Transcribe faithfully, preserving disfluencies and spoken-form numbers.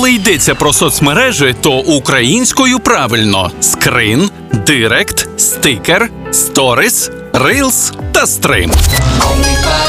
Коли йдеться про соцмережі, то українською правильно – скрин, директ, стикер, сторіс, рилс та стрим.